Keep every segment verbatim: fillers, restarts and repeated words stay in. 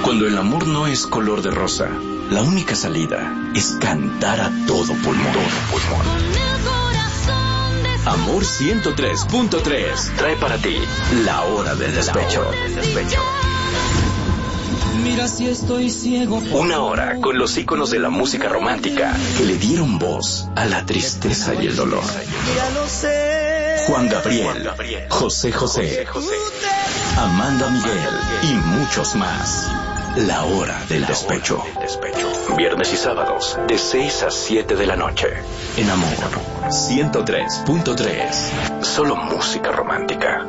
Cuando el amor no es color de rosa, la única salida es cantar a todo pulmón. Todo pulmón. Amor ciento tres punto tres trae para ti La Hora del Despecho. La Hora del Despecho. Mira si estoy ciego. Una hora con los íconos de la música romántica que le dieron voz a la tristeza y el dolor. Juan Gabriel, José José, Amanda Miguel y muchos más. La Hora del Despecho. Viernes y sábados de seis a siete de la noche. En Amor ciento tres punto tres. Solo música romántica.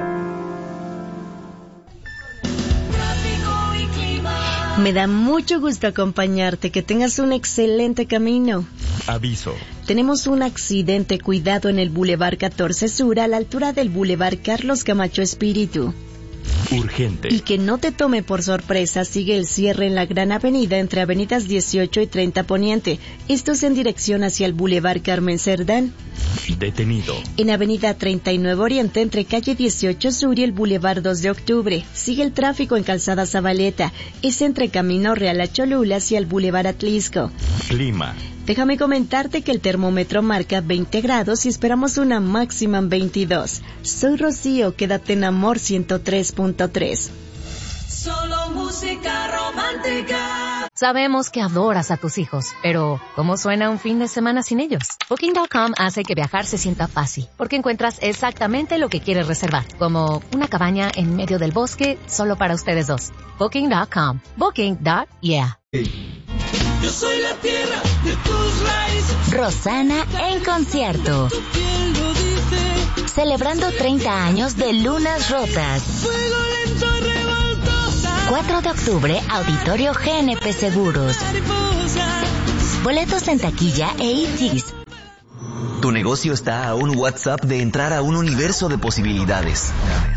Me da mucho gusto acompañarte, que tengas un excelente camino. Aviso. Tenemos un accidente, cuidado en el Boulevard catorce Sur, a la altura del Boulevard Carlos Camacho Espíritu. Urgente. Y que no te tome por sorpresa, sigue el cierre en la Gran Avenida entre avenidas dieciocho y treinta Poniente. Esto es en dirección hacia el Boulevard Carmen Cerdán. Detenido. En avenida treinta y nueve Oriente entre calle dieciocho Sur y el Boulevard dos de Octubre. Sigue el tráfico en Calzada Zabaleta. Es entre Camino Real a Cholula hacia el Boulevard Atlisco. Clima. Déjame comentarte que el termómetro marca veinte grados y esperamos una máxima en veintidós. Soy Rocío, quédate en Amor ciento tres punto tres. Solo música romántica. Sabemos que adoras a tus hijos, pero ¿cómo suena un fin de semana sin ellos? Booking punto com hace que viajar se sienta fácil, porque encuentras exactamente lo que quieres reservar, como una cabaña en medio del bosque solo para ustedes dos. Booking punto com. Booking. Yeah. Yo soy la tierra de tus raíces. Rosana en concierto. Tu piel lo dice. Celebrando treinta años de Lunas Rotas. Fuego lento y revoltosa. cuatro de octubre, Auditorio G N P Seguros. Boletos en taquilla e Itis. Tu negocio está a un WhatsApp de entrar a un universo de posibilidades.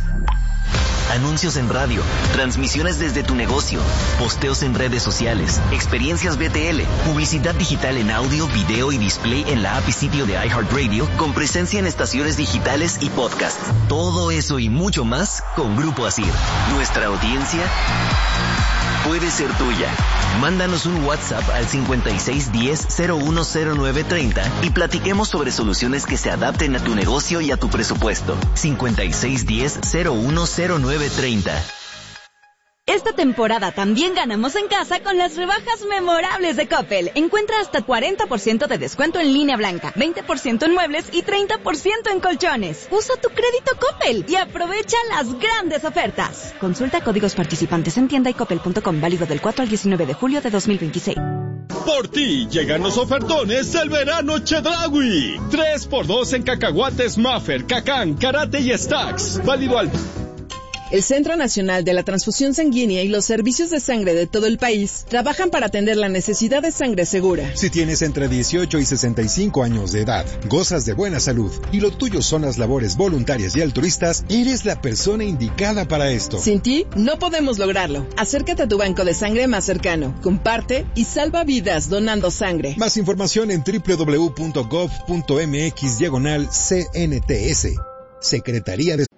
Anuncios en radio, transmisiones desde tu negocio, posteos en redes sociales, experiencias B T L, publicidad digital en audio, video y display en la app y sitio de iHeartRadio, con presencia en estaciones digitales y podcasts. Todo eso y mucho más con Grupo Asir. Nuestra audiencia puede ser tuya. Mándanos un WhatsApp al cincuenta y seis diez cero uno cero nueve treinta y platiquemos sobre soluciones que se adapten a tu negocio y a tu presupuesto. cincuenta y seis diez cero uno cero nueve treinta. Esta temporada también ganamos en casa con las rebajas memorables de Coppel. Encuentra hasta cuarenta por ciento de descuento en línea blanca, veinte por ciento en muebles y treinta por ciento en colchones. Usa tu crédito Coppel y aprovecha las grandes ofertas. Consulta códigos participantes en tienda y coppel punto com, válido del cuatro al diecinueve de julio de dos mil veintiséis. Por ti llegan los ofertones del verano Chedraui. tres por dos en cacahuates Maffer, Cacán, Karate y Stacks. Válido al... El Centro Nacional de la Transfusión Sanguínea y los servicios de sangre de todo el país trabajan para atender la necesidad de sangre segura. Si tienes entre dieciocho y sesenta y cinco años de edad, gozas de buena salud y lo tuyo son las labores voluntarias y altruistas, eres la persona indicada para esto. Sin ti, no podemos lograrlo. Acércate a tu banco de sangre más cercano, comparte y salva vidas donando sangre. Más información en doble u doble u doble u punto gov punto m x diagonal C N T S. Secretaría de